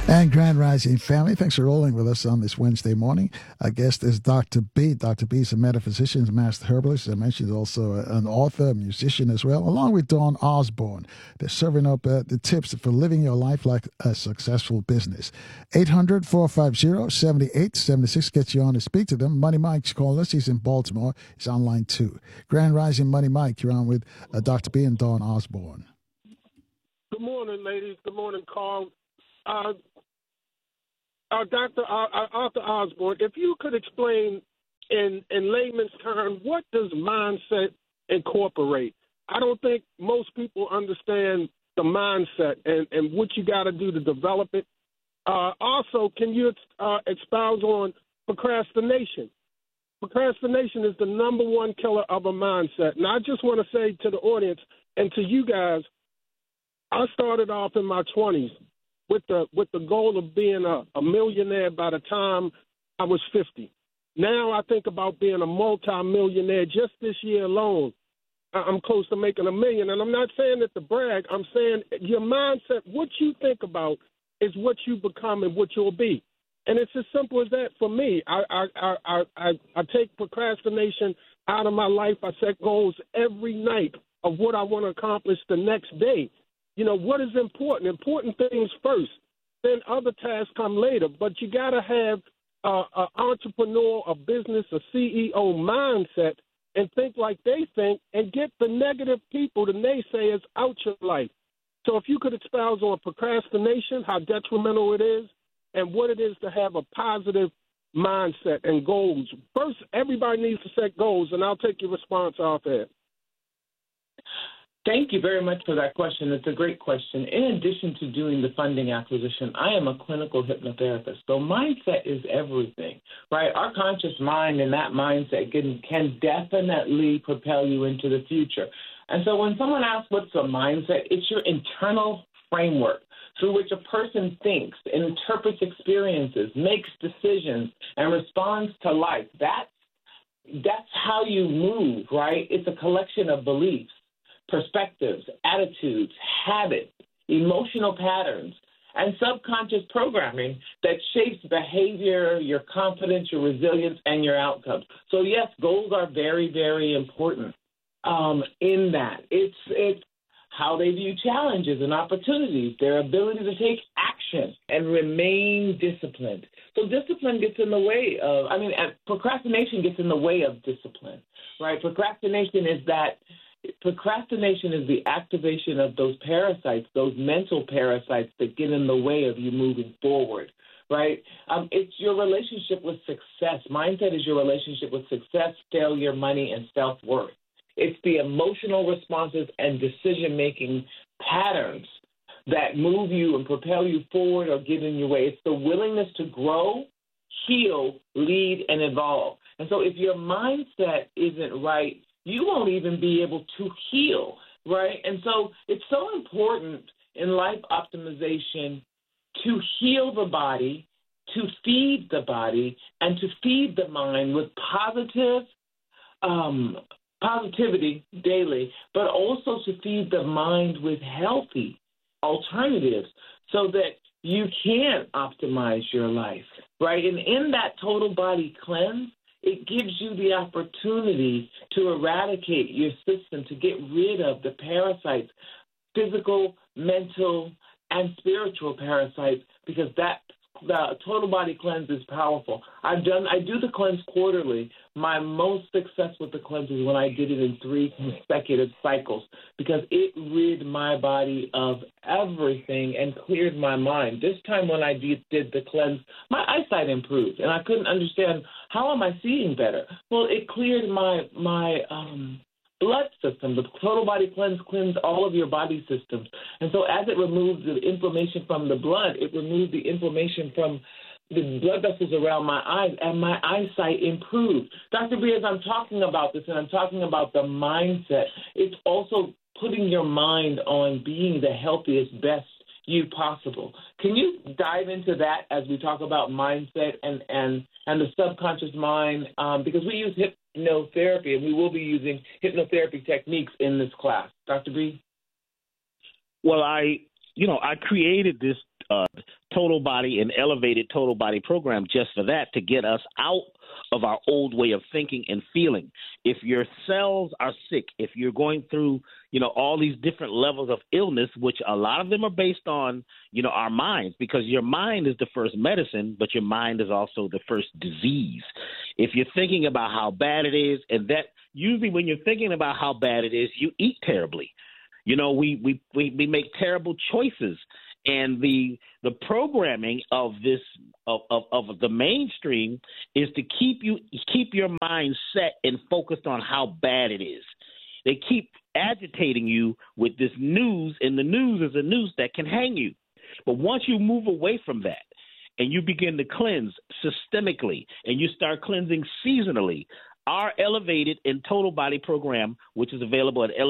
And Grand Rising family, thanks for rolling with us on this Wednesday morning. Our guest is Dr. B. Dr. B is a metaphysician, a master herbalist. As I mentioned, also an author, a musician as well, along with Dawn Osborne. They're serving up the tips for living your life like a successful business. 800-450-7876 gets you on to speak to them. Money Mike's calling us. He's in Baltimore. He's online too. Grand Rising Money Mike, you're on with Dr. B and Dawn Osborne. Good morning, ladies. Good morning, Carl. Dr. Arthur Osborne, if you could explain in layman's terms, what does mindset incorporate? I don't think most people understand the mindset and what you got to do to develop it. Also, can you expound on procrastination? Procrastination is the number one killer of a mindset. And I just want to say to the audience and to you guys, I started off in my 20s. With the goal of being a millionaire by the time I was 50. Now I think about being a multi-millionaire. Just this year alone, I'm close to making $1 million. And I'm not saying it to brag. I'm saying your mindset, what you think about is what you become and what you'll be. And it's as simple as that for me. I take procrastination out of my life. I set goals every night of what I want to accomplish the next day. You know, what is important? Important things first. Then other tasks come later. But you got to have an entrepreneur, a business, a CEO mindset and think like they think and get the negative people, the naysayers, out your life. So if you could expound on procrastination, how detrimental it is, and what it is to have a positive mindset and goals. First, everybody needs to set goals, and I'll take your response off there. Thank you very much for that question. It's a great question. In addition to doing the funding acquisition, I am a clinical hypnotherapist. So mindset is everything, right? Our conscious mind and that mindset can definitely propel you into the future. And so when someone asks what's a mindset, it's your internal framework through which a person thinks, interprets experiences, makes decisions, and responds to life. That's how you move, right? It's a collection of beliefs, perspectives, attitudes, habits, emotional patterns, and subconscious programming that shapes behavior, your confidence, your resilience, and your outcomes. So, yes, goals are very, very important in that. It's how they view challenges and opportunities, their ability to take action and remain disciplined. So discipline gets in the way of, procrastination gets in the way of discipline, right? Procrastination is the activation of those parasites, those mental parasites that get in the way of you moving forward, right? It's your relationship with success. Mindset is your relationship with success, failure, money, and self-worth. It's the emotional responses and decision-making patterns that move you and propel you forward or get in your way. It's the willingness to grow, heal, lead, and evolve. And so if your mindset isn't right, you won't even be able to heal, right? And so it's so important in life optimization to heal the body, to feed the body, and to feed the mind with positivity daily, but also to feed the mind with healthy alternatives so that you can optimize your life, right? And in that total body cleanse, it gives you the opportunity to eradicate your system, to get rid of the parasites, physical, mental, and spiritual parasites, because the total body cleanse is powerful. I do the cleanse quarterly. My most success with the cleanse is when I did it in 3 consecutive cycles, because it rid my body of everything and cleared my mind. This time when I did the cleanse, my eyesight improved, and I couldn't understand, how am I seeing better? Well, it cleared my blood system. The total body cleanse cleans all of your body systems. And so as it removes the inflammation from the blood, it removes the inflammation from the blood vessels around my eyes, and my eyesight improved. Dr. B, as I'm talking about this, and I'm talking about the mindset, it's also putting your mind on being the healthiest, best you possible. Can you dive into that as we talk about mindset and the subconscious mind? Because we use hypnotherapy, and we will be using hypnotherapy techniques in this class. Dr. B? Well, I created this total body and elevated total body program just for that, to get us out of our old way of thinking and feeling. If your cells are sick, if you're going through, all these different levels of illness, which a lot of them are based on, our minds, because your mind is the first medicine, but your mind is also the first disease. If you're thinking about how bad it is, and that usually when you're thinking about how bad it is, you eat terribly. We make terrible choices. And the programming of this of the mainstream is to keep your mind set and focused on how bad it is. They keep agitating you with this news, and the news is a news that can hang you. But once you move away from that and you begin to cleanse systemically and you start cleansing seasonally, our elevated and total body program, which is available at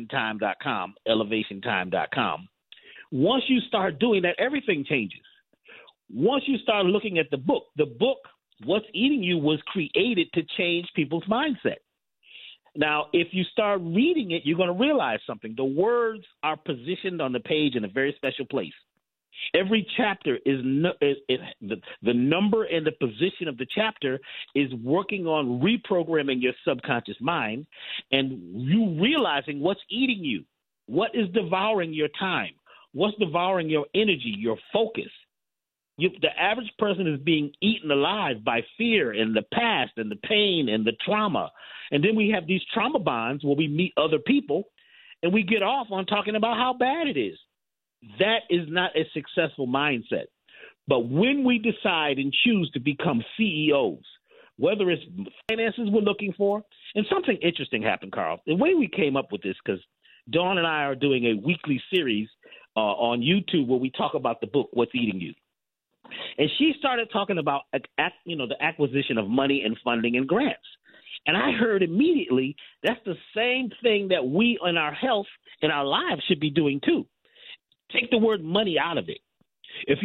elevationtime.com, once you start doing that, everything changes. Once you start looking at the book, What's Eating You, was created to change people's mindset. Now, if you start reading it, you're going to realize something. The words are positioned on the page in a very special place. Every chapter is the number and the position of the chapter is working on reprogramming your subconscious mind, and you realizing what's eating you, what is devouring your time, what's devouring your energy, your focus. The average person is being eaten alive by fear and the past and the pain and the trauma. And then we have these trauma bonds where we meet other people and we get off on talking about how bad it is. That is not a successful mindset. But when we decide and choose to become CEOs, whether it's finances we're looking for, and something interesting happened, Carl. The way we came up with this, because Dawn and I are doing a weekly series on YouTube where we talk about the book, What's Eating You. And she started talking about, the acquisition of money and funding and grants. And I heard immediately that's the same thing that we in our health and our lives should be doing too. Take the word money out of it. If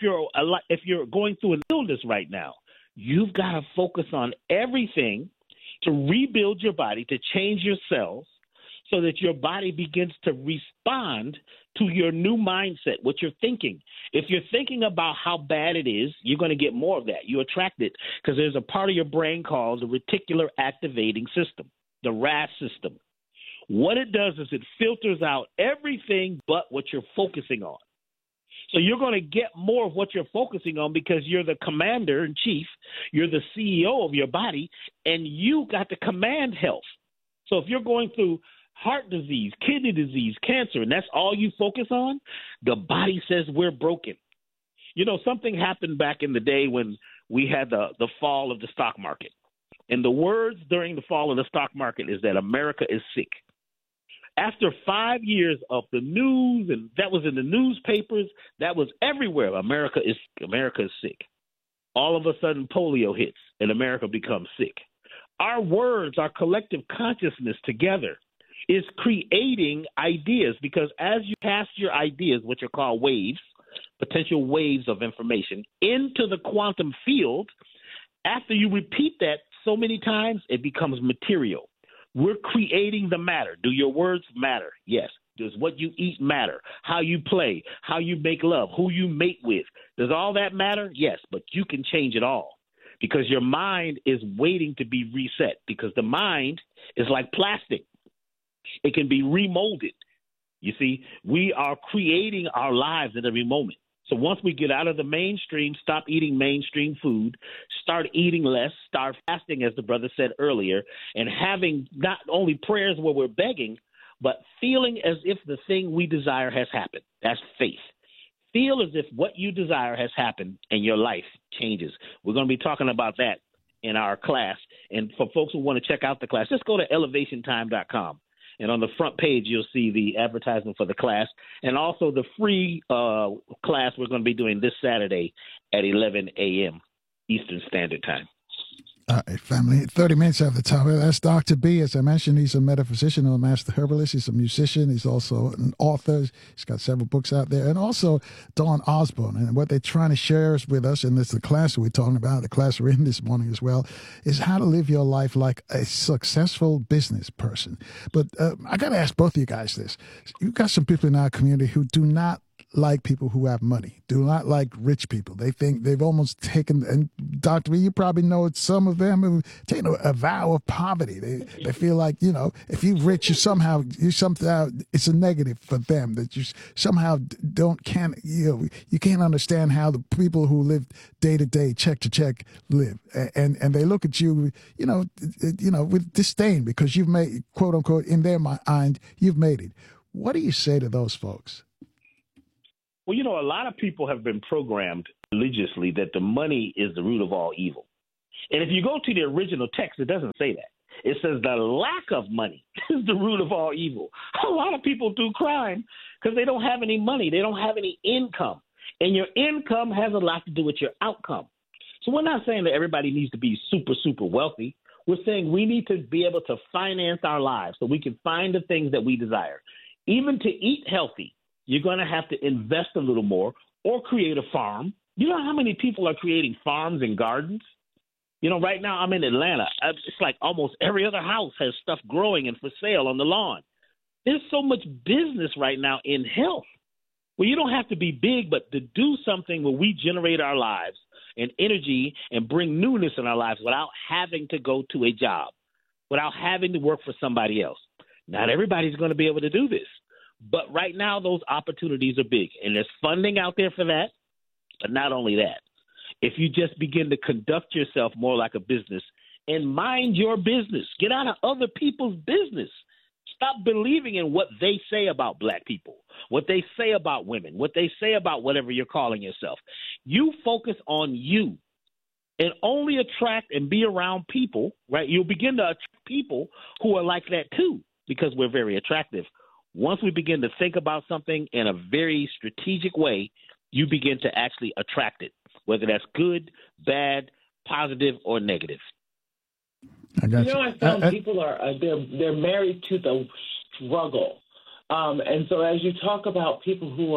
you're going through an illness right now, you've got to focus on everything to rebuild your body, to change your cells, so that your body begins to respond to your new mindset, what you're thinking. If you're thinking about how bad it is, you're going to get more of that. You attract it because there's a part of your brain called the reticular activating system, the RAS system. What it does is it filters out everything but what you're focusing on. So you're going to get more of what you're focusing on because you're the commander in chief, you're the CEO of your body, and you got to command health. So if you're going through heart disease, kidney disease, cancer, and that's all you focus on, the body says we're broken. Something happened back in the day when we had the fall of the stock market. And the words during the fall of the stock market is that America is sick. After 5 years of the news, and that was in the newspapers, that was everywhere, America is sick. All of a sudden, polio hits, and America becomes sick. Our words, our collective consciousness together is creating ideas, because as you cast your ideas, which are called waves, potential waves of information, into the quantum field, after you repeat that so many times, it becomes material. We're creating the matter. Do your words matter? Yes. Does what you eat matter? How you play, how you make love, who you mate with. Does all that matter? Yes, but you can change it all because your mind is waiting to be reset, because the mind is like plastic. It can be remolded. You see, we are creating our lives at every moment. So once we get out of the mainstream, stop eating mainstream food, start eating less, start fasting, as the brother said earlier, and having not only prayers where we're begging, but feeling as if the thing we desire has happened. That's faith. Feel as if what you desire has happened and your life changes. We're going to be talking about that in our class. And for folks who want to check out the class, just go to elevationtime.com. And on the front page, you'll see the advertisement for the class and also the free class we're going to be doing this Saturday at 11 a.m. Eastern Standard Time. All right, family, 30 minutes after the top. That's Dr. B. As I mentioned, he's a metaphysician, a master herbalist. He's a musician. He's also an author. He's got several books out there. And also Dawn Osborne. And what they're trying to share with us, and this is the class we're talking about, the class we're in this morning as well, is how to live your life like a successful business person. But I got to ask both of you guys this. You've got some people in our community who do not like people who have money, do not like rich people. They think they've almost taken, and Dr. B, you probably know it, some of them have taken a vow of poverty. They feel like, if you're rich, you somehow, it's a negative for them, that you somehow you can't understand how the people who live day to day, check to check live. And they look at you, with disdain because you've made, quote unquote, in their mind, you've made it. What do you say to those folks? Well, a lot of people have been programmed religiously that the money is the root of all evil. And if you go to the original text, it doesn't say that. It says the lack of money is the root of all evil. A lot of people do crime because they don't have any money. They don't have any income. And your income has a lot to do with your outcome. So we're not saying that everybody needs to be super, super wealthy. We're saying we need to be able to finance our lives so we can find the things that we desire. Even to eat healthy, you're going to have to invest a little more or create a farm. You know how many people are creating farms and gardens? Right now I'm in Atlanta. It's like almost every other house has stuff growing and for sale on the lawn. There's so much business right now in health where you don't have to be big, but to do something where we generate our lives and energy and bring newness in our lives without having to go to a job, without having to work for somebody else. Not everybody's going to be able to do this. But right now, those opportunities are big, and there's funding out there for that. But not only that, if you just begin to conduct yourself more like a business and mind your business, get out of other people's business. Stop believing in what they say about black people, what they say about women, what they say about whatever you're calling yourself. You focus on you and only attract and be around people, right? You'll begin to attract people who are like that too, because we're very attractive. Once we begin to think about something in a very strategic way, you begin to actually attract it, whether that's good, bad, positive, or negative. I got you. I found people are they're married to the struggle, and so as you talk about people who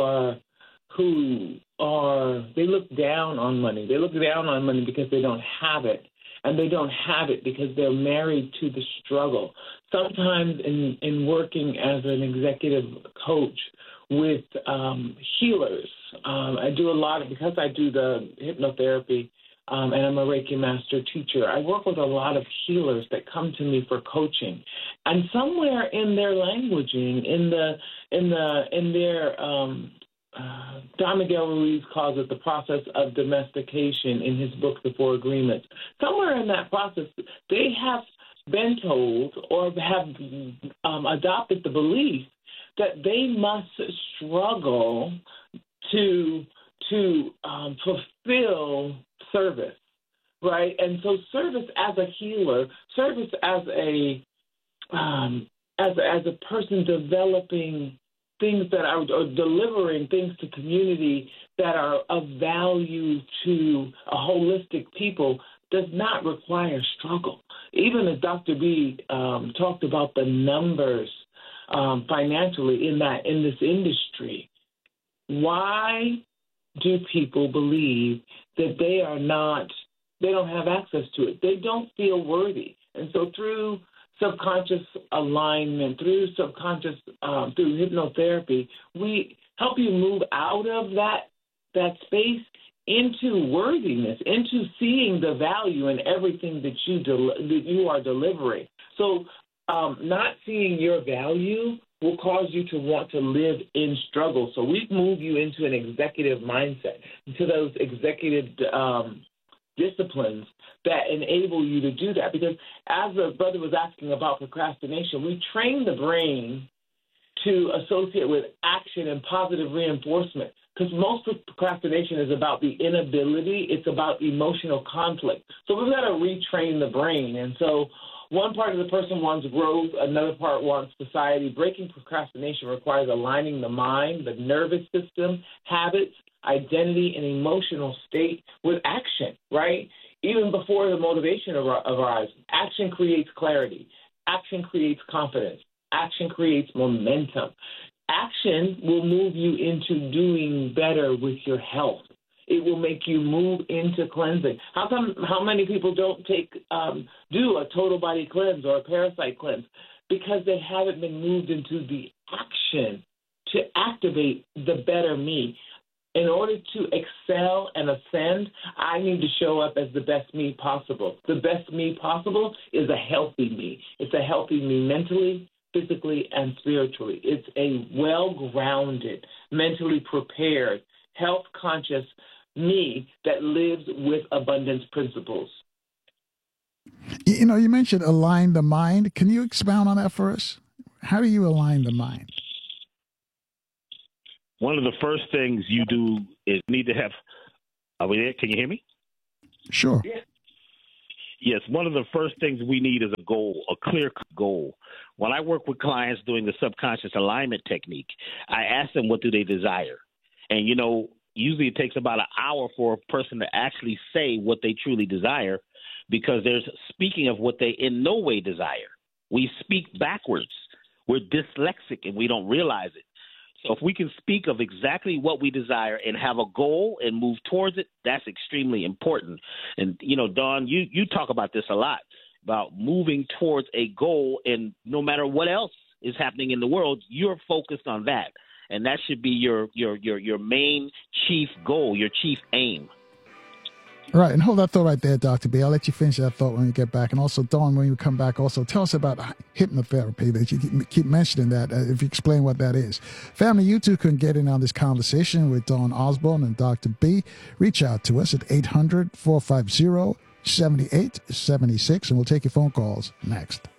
they look down on money. They look down on money because they don't have it. And they don't have it because they're married to the struggle. Sometimes in working as an executive coach with healers, I do a lot because I do the hypnotherapy and I'm a Reiki master teacher. I work with a lot of healers that come to me for coaching, and somewhere in their languaging, in their Don Miguel Ruiz calls it the process of domestication in his book, The Four Agreements. Somewhere in that process, they have been told or have adopted the belief that they must struggle to fulfill service, right? And so service as a healer, service as a person developing things that are delivering things to community that are of value to a holistic people does not require struggle. Even as Dr. B talked about the numbers financially in this industry, why do people believe that they don't have access to it? They don't feel worthy. And so through subconscious alignment, through hypnotherapy, we help you move out of that space into worthiness, into seeing the value in everything that you are delivering. So not seeing your value will cause you to want to live in struggle. So we move you into an executive mindset, into those executive disciplines that enable you to do that. Because as the brother was asking about procrastination, we train the brain to associate with action and positive reinforcement. Because most of procrastination is about the inability. It's about emotional conflict. So we've got to retrain the brain. And so one part of the person wants growth, another part wants society. Breaking procrastination requires aligning the mind, the nervous system, habits, identity, and emotional state with action, right? Even before the motivation arrives, action creates clarity. Action creates confidence. Action creates momentum. Action will move you into doing better with your health. It will make you move into cleansing. How many people don't do a total body cleanse or a parasite cleanse? Because they haven't been moved into the action to activate the better me. In order to excel and ascend, I need to show up as the best me possible. The best me possible is a healthy me. It's a healthy me mentally, physically, and spiritually. It's a well-grounded, mentally prepared, health-conscious me that lives with abundance principles. You know, you mentioned align the mind. Can you expound on that for us? How do you align the mind? One of the first things you do is need to have. Are we there? Can you hear me? Sure. Yeah. Yes, one of the first things we need is a goal, a clear goal. When I work with clients doing the subconscious alignment technique, I ask them what do they desire. And, you know, usually it takes about an hour for a person to actually say what they truly desire, because there's speaking of what they in no way desire. We speak backwards. We're dyslexic and we don't realize it. So if we can speak of exactly what we desire and have a goal and move towards it, that's extremely important. And, you know, Dawn, you talk about this a lot, about moving towards a goal, and no matter what else is happening in the world, you're focused on that. And that should be your main chief goal, your chief aim. All right, and hold that thought right there, Dr. B. I'll let you finish that thought when you get back. And also, Dawn, when you come back, also tell us about hypnotherapy. That you keep mentioning that, if you explain what that is. Family, you too can get in on this conversation with Dawn Osborne and Dr. B. Reach out to us at 800-450-7876, and we'll take your phone calls next.